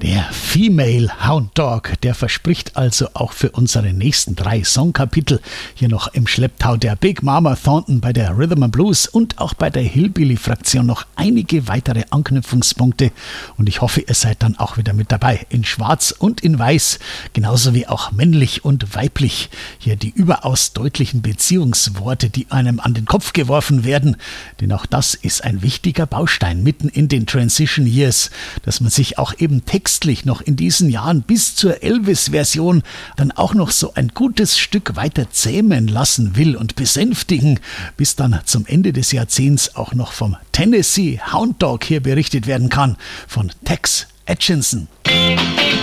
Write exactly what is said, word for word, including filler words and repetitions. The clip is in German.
Der Female Hound Dog, der verspricht also auch für unsere nächsten drei Songkapitel hier noch im Schlepptau der Big Mama Thornton bei der Rhythm and Blues und auch bei der Hillbilly-Fraktion noch einige weitere Anknüpfungspunkte. Und ich hoffe, ihr seid dann auch wieder mit dabei, in Schwarz und in Weiß, genauso wie auch männlich und weiblich. Hier die überaus deutlichen Beziehungsworte, die einem an den Kopf geworfen werden, denn auch das ist ein wichtiger Baustein mitten in den Transition Years, dass man sich auch eben textlich noch in diesen Jahren bis zur Elvis-Version dann auch noch so ein gutes Stück weiter zähmen lassen will und besänftigen, bis dann zum Ende des Jahrzehnts auch noch vom Tennessee Hound Dog hier berichtet werden kann, von Tex Atchison.